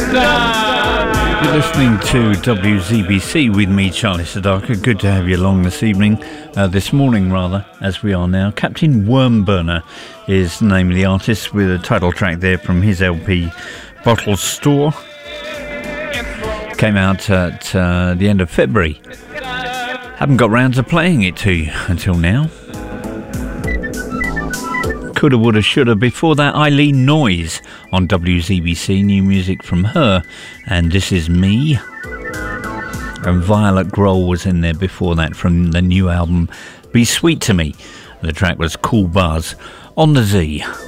You're listening to WZBC with me, Charlie Sedaka. Good to have you along this morning, as we are now. Captain Wormburner is the name of the artist, with a title track there from his LP Bottle Store. Came out at the end of February. Haven't got round to playing it to you until now. Coulda, woulda, shoulda. Before that, Eileen Noyes on WZBC, new music from her, and This Is Me. And Violet Grohl was in there before that from the new album Be Sweet to Me. The track was Cool Buzz on the Z.